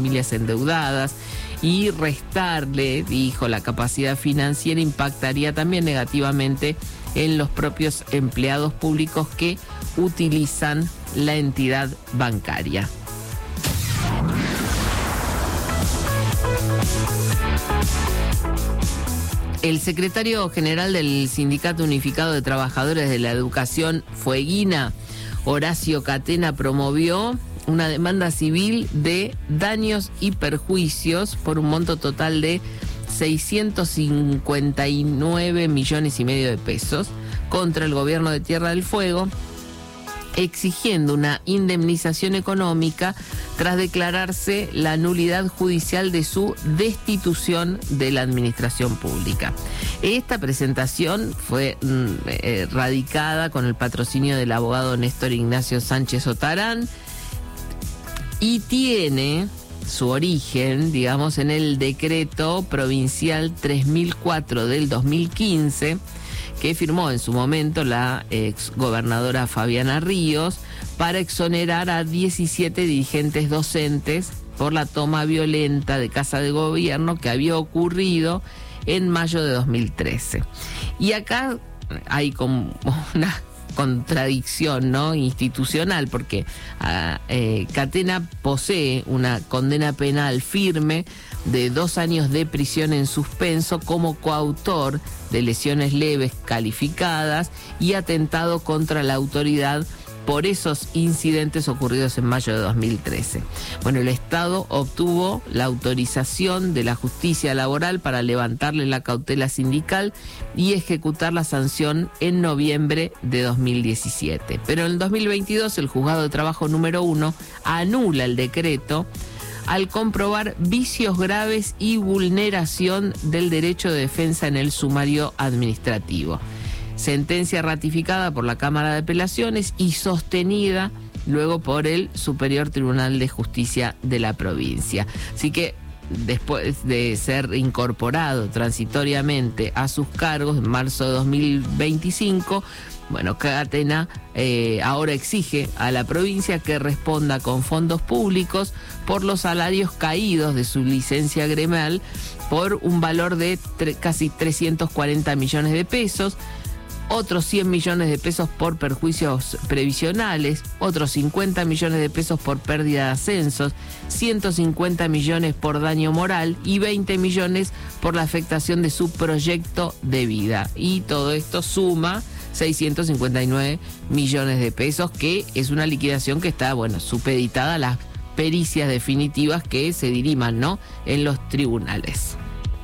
familias endeudadas, y restarle, dijo, la capacidad financiera impactaría también negativamente en los propios empleados públicos que utilizan la entidad bancaria. El secretario general del Sindicato Unificado de Trabajadores de la Educación, Fueguina, Horacio Catena, promovió una demanda civil de daños y perjuicios por un monto total de 659,5 millones de pesos contra el gobierno de Tierra del Fuego, exigiendo una indemnización económica tras declararse la nulidad judicial de su destitución de la administración pública. Esta presentación fue radicada con el patrocinio del abogado Néstor Ignacio Sánchez Otarán y tiene su origen, digamos, en el decreto provincial 3004 del 2015, que firmó en su momento la exgobernadora Fabiana Ríos para exonerar a 17 dirigentes docentes por la toma violenta de Casa de Gobierno que había ocurrido en mayo de 2013. Y acá hay como una contradicción, ¿no?, institucional, porque Catena posee una condena penal firme de 2 años de prisión en suspenso como coautor de lesiones leves calificadas y atentado contra la autoridad por esos incidentes ocurridos en mayo de 2013. Bueno, el Estado obtuvo la autorización de la justicia laboral para levantarle la cautela sindical y ejecutar la sanción en noviembre de 2017. Pero en el 2022 el Juzgado de Trabajo número 1 anula el decreto al comprobar vicios graves y vulneración del derecho de defensa en el sumario administrativo. Sentencia ratificada por la Cámara de Apelaciones y sostenida luego por el Superior Tribunal de Justicia de la provincia. Así que después de ser incorporado transitoriamente a sus cargos en marzo de 2025, bueno, Catena ahora exige a la provincia que responda con fondos públicos por los salarios caídos de su licencia gremial por un valor de casi 340 millones de pesos, otros 100 millones de pesos por perjuicios previsionales, otros 50 millones de pesos por pérdida de ascensos, 150 millones por daño moral y 20 millones por la afectación de su proyecto de vida. Y todo esto suma 659 millones de pesos, que es una liquidación que está, bueno, supeditada a las pericias definitivas que se diriman, ¿no?, en los tribunales.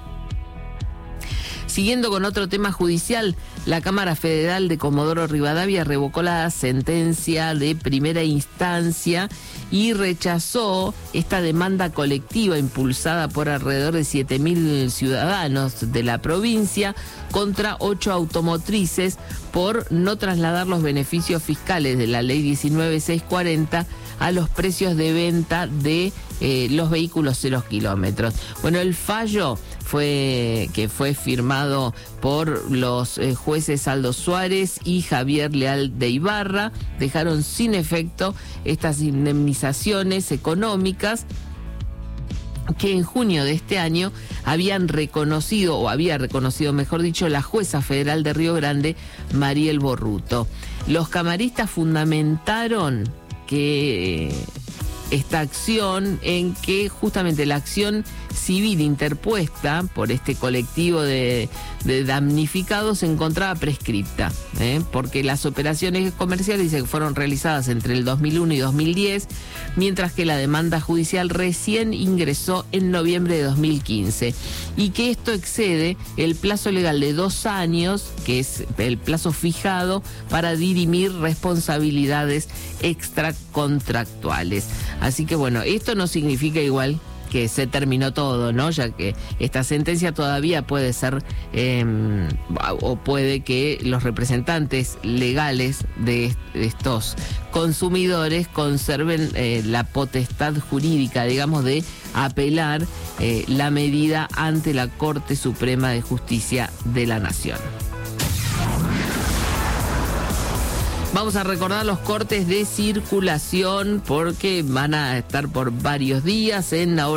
Siguiendo con otro tema judicial, la Cámara Federal de Comodoro Rivadavia revocó la sentencia de primera instancia y rechazó esta demanda colectiva impulsada por alrededor de 7.000 ciudadanos de la provincia contra 8 automotrices por no trasladar los beneficios fiscales de la Ley 19.640 a los precios de venta de los vehículos 0 kilómetros. Bueno, el fallo fue firmado por los jueces Aldo Suárez y Javier Leal de Ibarra. Dejaron sin efecto estas indemnizaciones económicas que en junio de este año había reconocido, mejor dicho, la jueza federal de Río Grande, Mariel Borruto. Los camaristas fundamentaron que esta acción en que justamente la acción civil interpuesta por este colectivo de damnificados se encontraba prescripta, porque las operaciones comerciales dice que fueron realizadas entre el 2001 y 2010, mientras que la demanda judicial recién ingresó en noviembre de 2015, y que esto excede el plazo legal de 2 años, que es el plazo fijado para dirimir responsabilidades extracontractuales. Así que bueno, esto no significa igual que se terminó todo, ¿no? Ya que esta sentencia todavía puede ser, o puede que los representantes legales de estos consumidores conserven la potestad jurídica, digamos, de apelar la medida ante la Corte Suprema de Justicia de la Nación. Vamos a recordar los cortes de circulación porque van a estar por varios días en